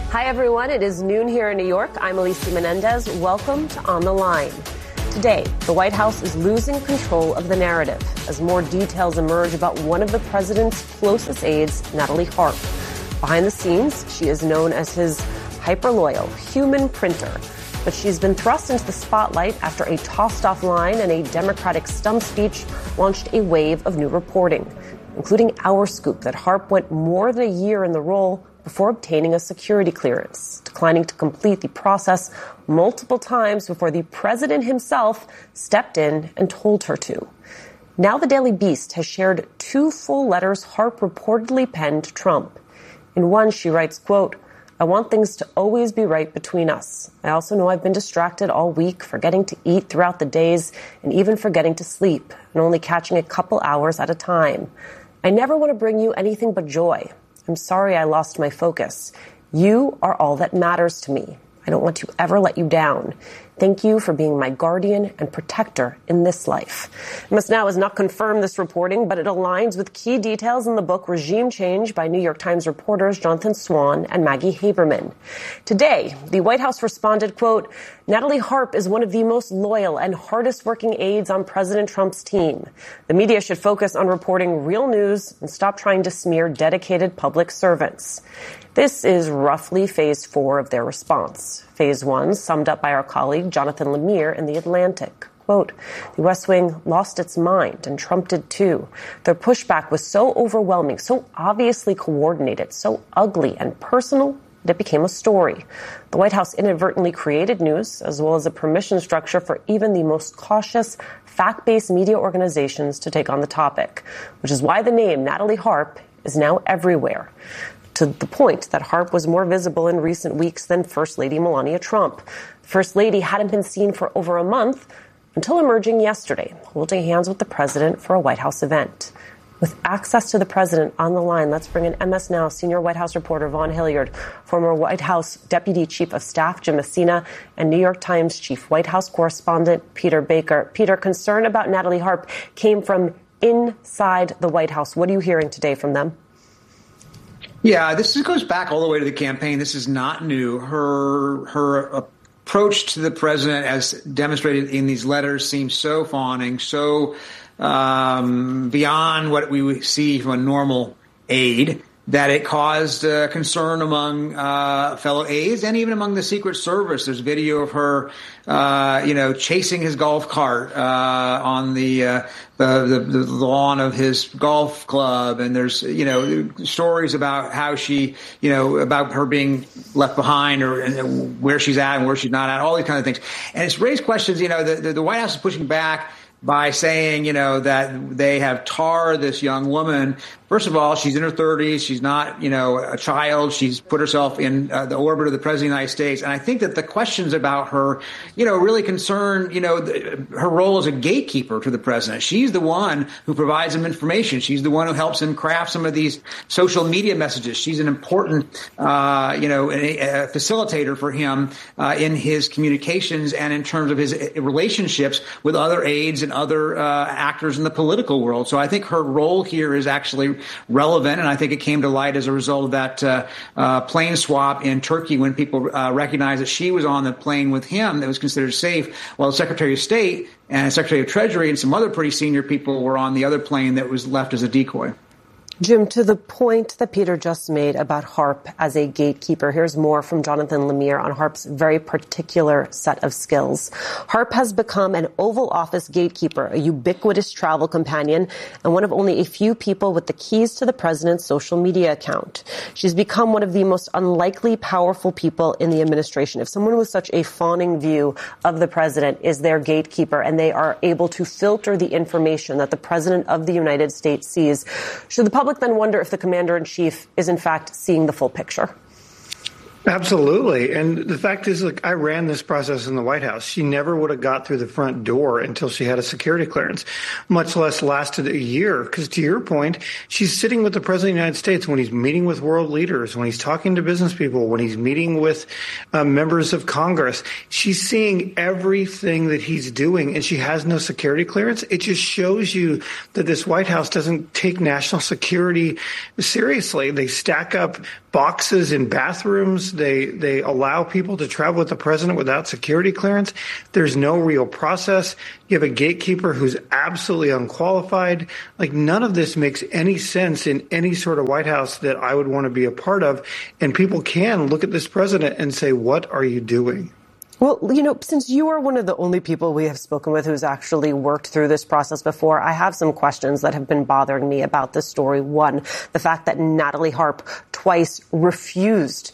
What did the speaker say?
Hi, everyone. It is noon here in New York. I'm Alicia Menendez. Welcome to On the Line. Today, the White House is losing control of the narrative as more details emerge about one of the president's closest aides, Natalie Harp. Behind the scenes, she is known as his hyper-loyal human printer. But she's been thrust into the spotlight after a tossed-off line and a Democratic stump speech launched a wave of new reporting, including our scoop that Harp went more than a year in the role before obtaining a security clearance, declining to complete the process multiple times before the president himself stepped in and told her to. Now the Daily Beast has shared 2 full letters Harp reportedly penned to Trump. In one, she writes, quote, "I want things to always be right between us. I also know I've been distracted all week, forgetting to eat throughout the days and even forgetting to sleep and only catching a couple hours at a time. I never want to bring you anything but joy. I'm sorry I lost my focus. You are all that matters to me. I don't want to ever let you down. Thank you for being my guardian and protector in this life." MS NOW has not confirmed this reporting, but it aligns with key details in the book Regime Change by New York Times reporters Jonathan Swan and Maggie Haberman. Today, the White House responded, quote, "Natalie Harp is one of the most loyal and hardest working aides on President Trump's team. The media should focus on reporting real news and stop trying to smear dedicated public servants." This is roughly phase 4 of their response. Phase 1, summed up by our colleague Jonathan Lemire in The Atlantic. Quote, "The West Wing lost its mind, and Trump did too. Their pushback was so overwhelming, so obviously coordinated, so ugly and personal that it became a story. The White House inadvertently created news, as well as a permission structure for even the most cautious, fact-based media organizations to take on the topic, which is why the name Natalie Harp is now everywhere, to the point that Harp was more visible in recent weeks than First Lady Melania Trump. The First Lady hadn't been seen for over a month until emerging yesterday, holding hands with the president for a White House event. With access to the president on the line, let's bring in MS NOW senior White House reporter Vaughn Hilliard, former White House Deputy Chief of Staff Jim Messina, and New York Times Chief White House Correspondent Peter Baker. Peter, concern about Natalie Harp came from inside the White House. What are you hearing today from them? Yeah, this goes back all the way to the campaign. This is not new. Her approach to the president, as demonstrated in these letters, seems so fawning, so beyond what we would see from a normal aide, that it caused concern among fellow aides and even among the Secret Service. There's video of her, chasing his golf cart on the lawn of his golf club, and there's stories about how she, about her being left behind, or where she's at and where she's not at, all these kind of things. And it's raised questions. The White House is pushing back by saying, that they have tarred this young woman. First of all, she's in her 30s. She's not, a child. She's put herself in the orbit of the President of the United States. And I think that the questions about her, really concern, her role as a gatekeeper to the president. She's the one who provides him information. She's the one who helps him craft some of these social media messages. She's an important, a facilitator for him in his communications and in terms of his relationships with other aides and other actors in the political world. So I think her role here is actually relevant, and I think it came to light as a result of that plane swap in Turkey, when people recognized that she was on the plane with him that was considered safe, while the Secretary of State and Secretary of Treasury and some other pretty senior people were on the other plane that was left as a decoy. Jim, to the point that Peter just made about Harp as a gatekeeper, here's more from Jonathan Lemire on Harp's very particular set of skills. Harp has become an Oval Office gatekeeper, a ubiquitous travel companion, and one of only a few people with the keys to the president's social media account. She's become one of the most unlikely powerful people in the administration. If someone with such a fawning view of the president is their gatekeeper and they are able to filter the information that the president of the United States sees, should the public then wonder if the commander-in-chief is in fact seeing the full picture? Absolutely. And the fact is, I ran this process in the White House. She never would have got through the front door until she had a security clearance, much less lasted a year. Because to your point, she's sitting with the president of the United States when he's meeting with world leaders, when he's talking to business people, when he's meeting with members of Congress. She's seeing everything that he's doing, and she has no security clearance. It just shows you that this White House doesn't take national security seriously. They stack up boxes in bathrooms. They allow people to travel with the president without security clearance. There's no real process. You have a gatekeeper who's absolutely unqualified. Like, none of this makes any sense in any sort of White House that I would want to be a part of. And people can look at this president and say, what are you doing? Well, since you are one of the only people we have spoken with who's actually worked through this process before, I have some questions that have been bothering me about this story. One, the fact that Natalie Harp twice refused